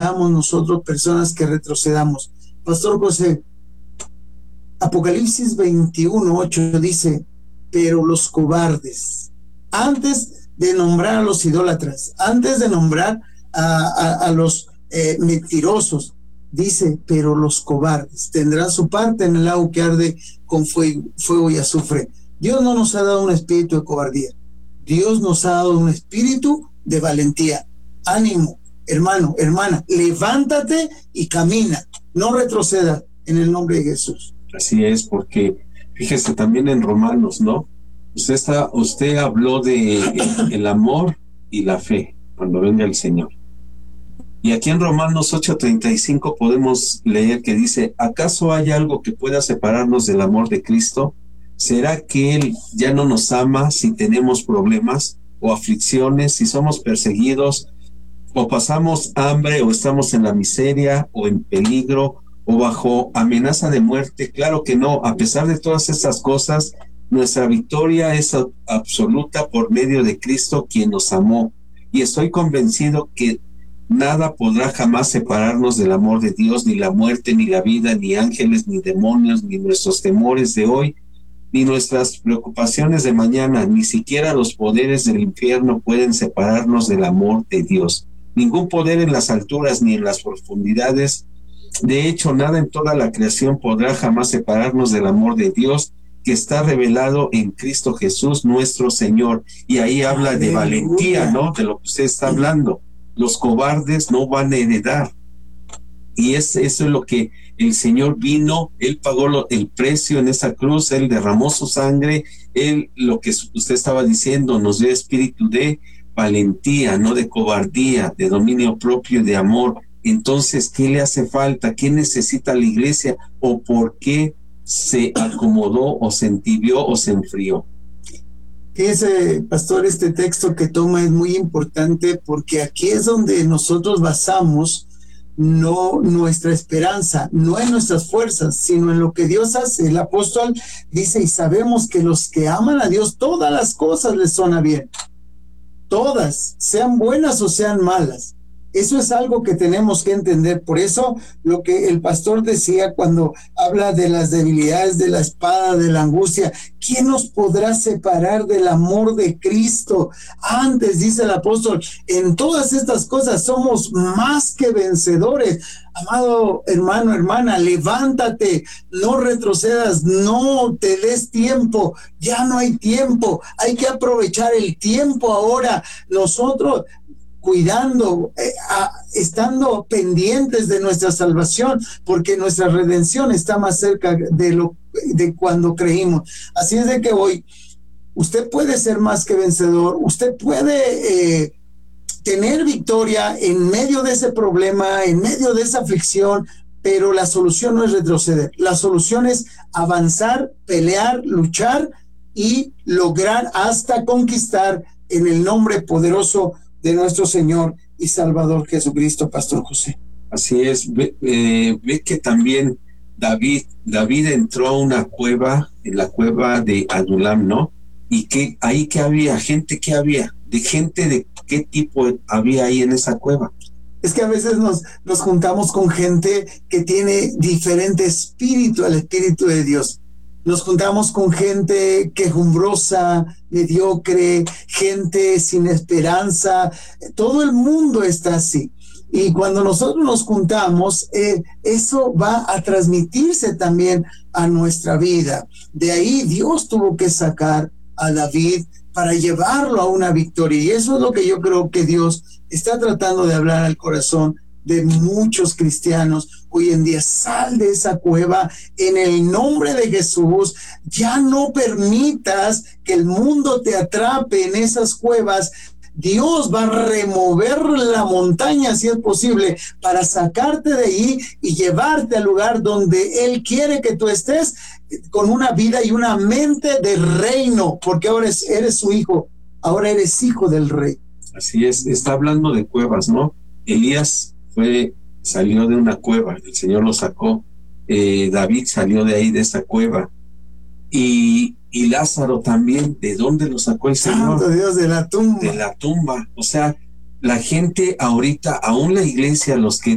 seamos nosotros personas que retrocedamos. Pastor José, Apocalipsis 21:8 dice, pero los cobardes, antes de nombrar a los idólatras, antes de nombrar a los mentirosos, dice, pero los cobardes tendrán su parte en el lago que arde con fuego y azufre. Dios no nos ha dado un espíritu de cobardía. Dios nos ha dado un espíritu de valentía. Ánimo, hermano, hermana, levántate y camina. No retroceda en el nombre de Jesús. Así es, porque fíjese también en Romanos, ¿no? Usted habló de el amor y la fe cuando venga el Señor. Y aquí en Romanos 8:35 podemos leer que dice, ¿acaso hay algo que pueda separarnos del amor de Cristo? ¿Será que Él ya no nos ama si tenemos problemas o aflicciones, si somos perseguidos, o pasamos hambre, o estamos en la miseria, o en peligro, o bajo amenaza de muerte? Claro que no. A pesar de todas estas cosas, nuestra victoria es absoluta por medio de Cristo, quien nos amó. Y estoy convencido que nada podrá jamás separarnos del amor de Dios, ni la muerte, ni la vida, ni ángeles, ni demonios, ni nuestros temores de hoy, ni nuestras preocupaciones de mañana, ni siquiera los poderes del infierno pueden separarnos del amor de Dios. Ningún poder en las alturas ni en las profundidades, de hecho, nada en toda la creación podrá jamás separarnos del amor de Dios que está revelado en Cristo Jesús, nuestro Señor. Y ahí habla de valentía, ¿no? De lo que usted está hablando. Los cobardes no van a heredar. Y eso es lo que el Señor vino, Él pagó el precio en esa cruz, Él derramó su sangre, Él, lo que usted estaba diciendo, nos dio espíritu de valentía, no de cobardía, de dominio propio, de amor. Entonces, ¿qué le hace falta? ¿Qué necesita la iglesia? ¿O por qué se acomodó o se entibió o se enfrió? Ese, pastor, este texto que toma es muy importante porque aquí es donde nosotros basamos no nuestra esperanza, no en nuestras fuerzas, sino en lo que Dios hace. El apóstol dice, y sabemos que los que aman a Dios, todas las cosas les son a bien. Todas, sean buenas o sean malas. Eso es algo que tenemos que entender. Por eso lo que el pastor decía cuando habla de las debilidades, de la espada, de la angustia, ¿quién nos podrá separar del amor de Cristo? Antes, dice el apóstol, en todas estas cosas somos más que vencedores. Amado hermano, hermana, levántate, no retrocedas, no te des tiempo, ya no hay tiempo, hay que aprovechar el tiempo ahora. Nosotros cuidando, estando pendientes de nuestra salvación, porque nuestra redención está más cerca de cuando creímos. Así es de que hoy usted puede ser más que vencedor, usted puede tener victoria en medio de ese problema, en medio de esa aflicción, pero la solución no es retroceder, la solución es avanzar, pelear, luchar y lograr hasta conquistar en el nombre poderoso de nuestro Señor y Salvador Jesucristo, Pastor José. Así es. Ve que también David entró a una cueva, en la cueva de Adulam, ¿no? Y que ahí que había gente, de qué tipo había ahí en esa cueva. Es que a veces nos juntamos con gente que tiene diferente espíritu al espíritu de Dios. Nos juntamos con gente quejumbrosa, mediocre, gente sin esperanza. Todo el mundo está así. Y cuando nosotros nos juntamos, eso va a transmitirse también a nuestra vida. De ahí Dios tuvo que sacar a David para llevarlo a una victoria. Y eso es lo que yo creo que Dios está tratando de hablar al corazón de muchos cristianos hoy en día. Sal de esa cueva en el nombre de Jesús. Ya no permitas que el mundo te atrape en esas cuevas. Dios va a remover la montaña, si es posible, para sacarte de ahí y llevarte al lugar donde Él quiere que tú estés, con una vida y una mente de reino, porque ahora eres su hijo, ahora eres hijo del rey. Así es, está hablando de cuevas, ¿no? Elías salió de una cueva, el Señor lo sacó. David salió de ahí, de esa cueva. Y Lázaro también, ¿de dónde lo sacó el Señor? Santo Dios, de la tumba. De la tumba. O sea, la gente ahorita, aún la iglesia, los que